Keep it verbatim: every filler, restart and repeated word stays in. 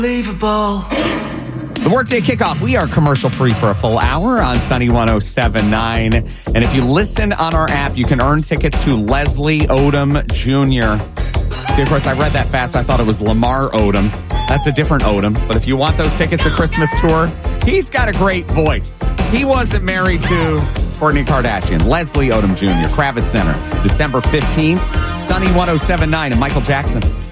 Unbelievable. The Workday Kickoff. We are commercial free for a full hour on Sunny one oh seven point nine. And if you listen on our app, you can earn tickets to Leslie Odom Junior See, of course, I read that fast. I thought it was Lamar Odom. That's a different Odom. But if you want those tickets to Christmas tour, he's got a great voice. He wasn't married to Kourtney Kardashian. Leslie Odom Junior, Kravis Center, December fifteenth. Sunny one oh seven point nine and Michael Jackson.